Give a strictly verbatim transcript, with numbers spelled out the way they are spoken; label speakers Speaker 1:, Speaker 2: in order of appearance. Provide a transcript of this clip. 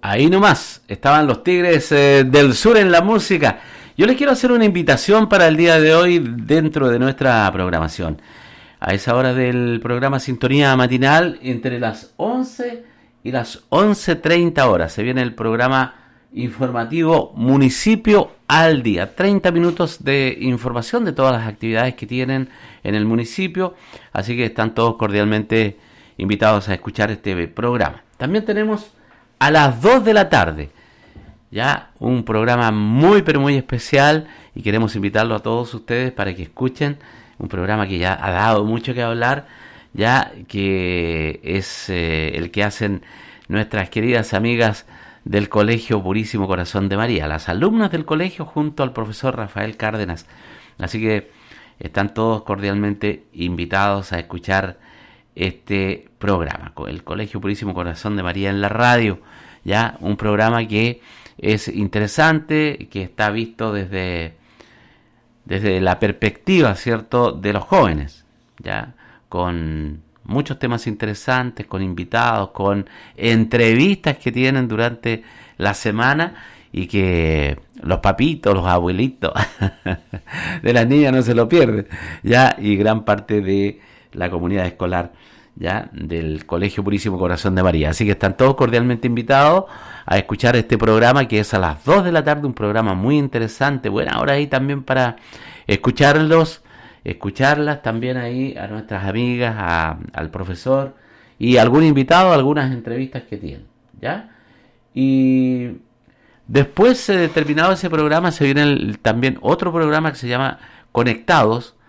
Speaker 1: Ahí nomás, estaban los Tigres eh, del Sur en la música. Yo les quiero hacer una invitación para el día de hoy dentro de nuestra programación. A esa hora del programa Sintonía Matinal, entre las once y las once treinta horas, se viene el programa informativo Municipio al Día. treinta minutos de información de todas las actividades que tienen en el municipio, así que están todos cordialmente invitados a escuchar este programa. También tenemos a las dos de la tarde, ya un programa muy pero muy especial, y queremos invitarlo a todos ustedes para que escuchen un programa que ya ha dado mucho que hablar, ya que es eh, el que hacen nuestras queridas amigas del Colegio Purísimo Corazón de María, las alumnas del colegio junto al profesor Rafael Cárdenas. Así que están todos cordialmente invitados a escuchar este programa, el Colegio Purísimo Corazón de María en la radio, ya un programa que es interesante, que está visto desde, desde la perspectiva, ¿cierto?, de los jóvenes, ya con muchos temas interesantes, con invitados, con entrevistas que tienen durante la semana y que los papitos, los abuelitos de las niñas no se lo pierden, ya, y gran parte de la comunidad escolar, ya, del Colegio Purísimo Corazón de María. Así que están todos cordialmente invitados a escuchar este programa, que es a las dos de la tarde, un programa muy interesante. Buena hora ahí también para escucharlos, escucharlas también ahí a nuestras amigas, a, al profesor y algún invitado, algunas entrevistas que tienen, ¿ya? Y después, eh, terminado ese programa, se viene el, también otro programa que se llama Conectados,